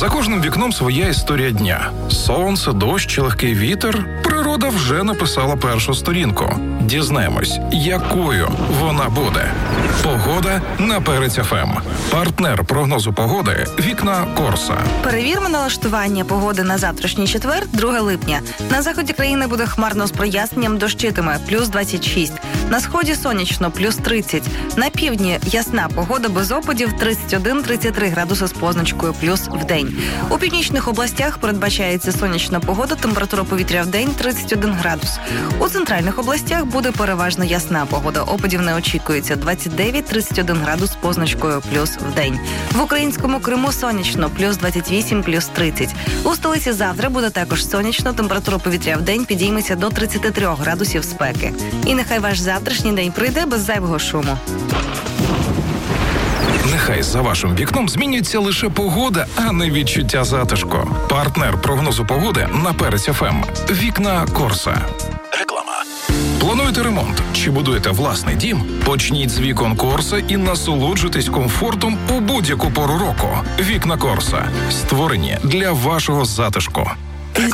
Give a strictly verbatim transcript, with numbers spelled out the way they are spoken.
За кожним вікном своя історія дня. Сонце, дощ чи легкий вітер. Природа вже написала першу сторінку. Дізнаємось, якою вона буде. Погода на Перець еф ем. Партнер прогнозу погоди «Вікна Корса». Перевіримо налаштування погоди на завтрашній четвер, друге липня. На заході країни буде хмарно з проясненням, дощитиме, плюс двадцять шість. На сході сонячно, плюс тридцять. На півдні ясна погода без опадів, тридцять один - тридцять три градуси з позначкою плюс в день. У північних областях передбачається сонячна погода, температура повітря в день тридцять один градус. У центральних областях буде переважно ясна погода, опадів не очікується, двадцять дев'ять - тридцять один градус з позначкою плюс в день. В українському Криму сонячно, плюс двадцять вісім - плюс тридцять. У столиці завтра буде також сонячно, температура повітря в день підійметься до тридцять три градусів спеки. І нехай ваш завтрашній день пройде без зайвого шуму. Нехай за вашим вікном змінюється лише погода, а не відчуття затишку. Партнер прогнозу погоди на Перець еф ем. «Вікна Корса». Реклама. Плануєте ремонт чи будуєте власний дім? Почніть з вікон Корса і насолоджуйтесь комфортом у будь-яку пору року. «Вікна Корса» створені для вашого затишку.